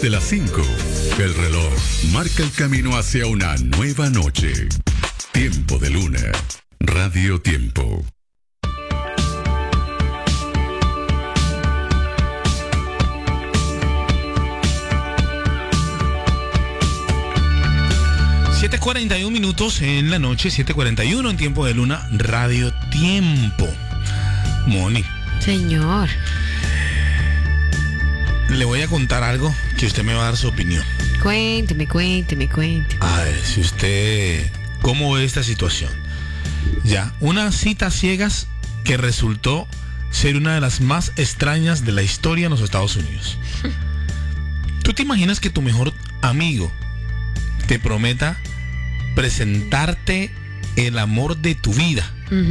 Desde las 5, el reloj marca el camino hacia una nueva noche. Tiempo de Luna. Radio Tiempo. $7:41 en la noche, 7:41 en Tiempo de Luna, Radio Tiempo. Moni. Señor. Le voy a contar algo que usted me va a dar su opinión. Cuénteme. A ver, si usted... ¿Cómo ve esta situación? Ya, una cita a ciegas que resultó ser una de las más extrañas de la historia en los Estados Unidos. ¿Tú te imaginas que tu mejor amigo te prometa presentarte el amor de tu vida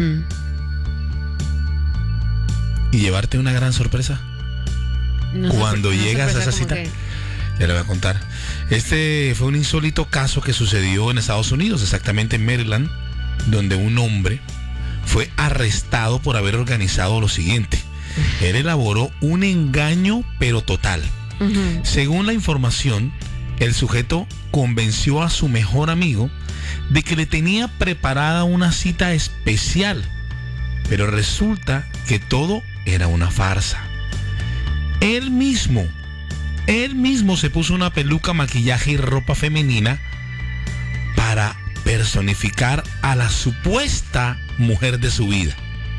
y llevarte una gran sorpresa? Cuando llegas a esa cita, ya le voy a contar. Este fue un insólito caso que sucedió en Estados Unidos, exactamente en Maryland, donde un hombre fue arrestado por haber organizado lo siguiente. Él elaboró un engaño, pero total. Según la información, el sujeto convenció a su mejor amigo de que le tenía preparada una cita especial, pero resulta que todo era una farsa. Él mismo se puso una peluca, maquillaje y ropa femenina para personificar a la supuesta mujer de su vida.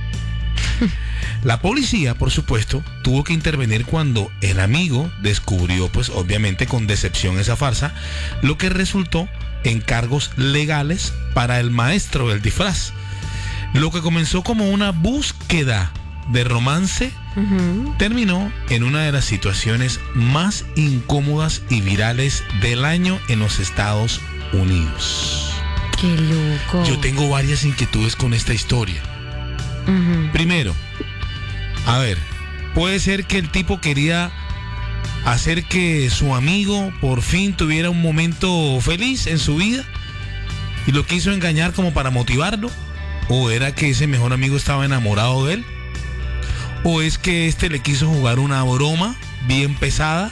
La policía, por supuesto, tuvo que intervenir cuando el amigo descubrió, pues obviamente con decepción, esa farsa, lo que resultó en cargos legales para el maestro del disfraz. Lo que comenzó como una búsqueda de romance terminó en una de las situaciones más incómodas y virales del año en los Estados Unidos. ¡Qué loco! Yo tengo varias inquietudes con esta historia. Primero, a ver, puede ser que el tipo quería hacer que su amigo por fin tuviera un momento feliz en su vida y lo quiso engañar como para motivarlo, o era que ese mejor amigo estaba enamorado de él, o es que este le quiso jugar una broma bien pesada.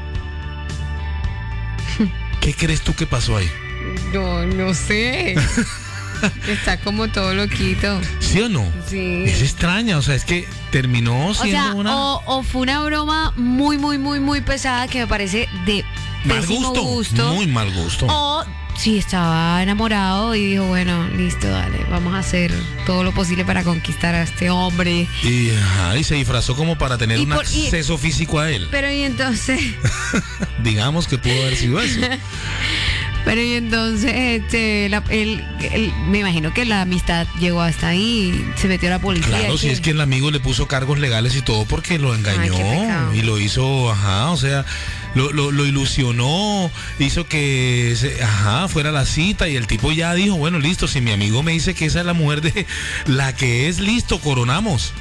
¿Qué crees tú que pasó ahí? No sé. Está como todo loquito. ¿Sí o no? Sí. Es extraña, o sea, es que terminó siendo o fue una broma muy pesada que me parece de pésimo gusto. Muy mal gusto. O sí, estaba enamorado y dijo, bueno, listo, dale, vamos a hacer todo lo posible para conquistar a este hombre. Y se disfrazó como para tener un acceso físico a él. Pero y entonces... Digamos que pudo haber sido eso. Pero y entonces, me imagino que la amistad llegó hasta ahí y se metió a la policía. Claro, si es que el amigo le puso cargos legales y todo porque lo engañó y lo hizo, o sea, lo ilusionó, hizo que fuera la cita y el tipo ya dijo, bueno, listo, si mi amigo me dice que esa es la mujer de la que es, listo, coronamos.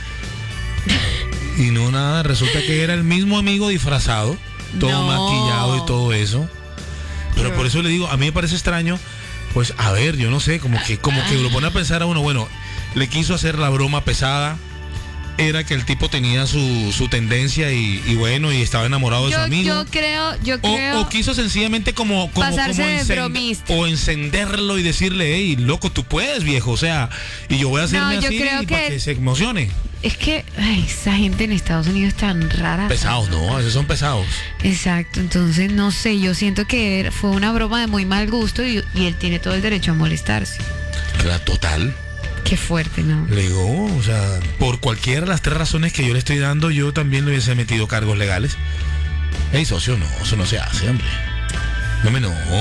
Y no nada, resulta que era el mismo amigo disfrazado, todo maquillado y todo eso. Pero por eso le digo, a mí me parece extraño, pues a ver, yo no sé, como que lo pone a pensar a uno, bueno, le quiso hacer la broma pesada, era que el tipo tenía su tendencia y bueno, y estaba enamorado de su amigo. Yo creo. O quiso sencillamente como pasarse de bromista. O encenderlo y decirle, hey, loco, tú puedes, viejo, o sea, y yo voy a hacerme así para que se emocione. Es que esa gente en Estados Unidos es tan rara. Pesados, ¿no? A veces son pesados. Exacto, entonces no sé, yo siento que fue una broma de muy mal gusto y él tiene todo el derecho a molestarse. Claro, total. Qué fuerte, ¿no? Le digo, o sea, por cualquiera de las 3 razones que yo le estoy dando, yo también le hubiese metido cargos legales. Ey, socio, no, eso no se hace, hombre. No.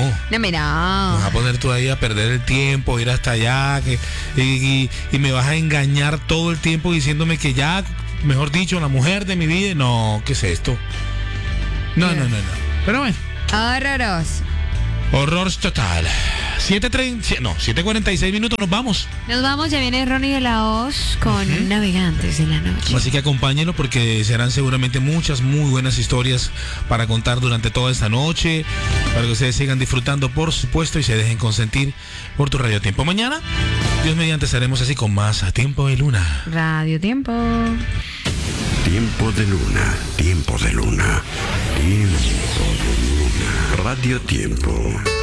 Vas a poner tú ahí a perder el tiempo, ir hasta allá, y me vas a engañar todo el tiempo diciéndome que ya, mejor dicho, la mujer de mi vida. No, ¿qué es esto? No. Pero bueno. Horror total. 7:46 minutos, nos vamos. Ya viene Ronnie de la Hoz con Navegantes de la Noche. Así que acompáñenlo porque serán seguramente muchas muy buenas historias para contar durante toda esta noche, para que ustedes sigan disfrutando, por supuesto, y se dejen consentir por tu Radio Tiempo. Mañana, Dios mediante, estaremos así con más a Tiempo de Luna. Radio Tiempo. Tiempo de Luna, Tiempo de Luna, Tiempo de Luna. Radio Tiempo.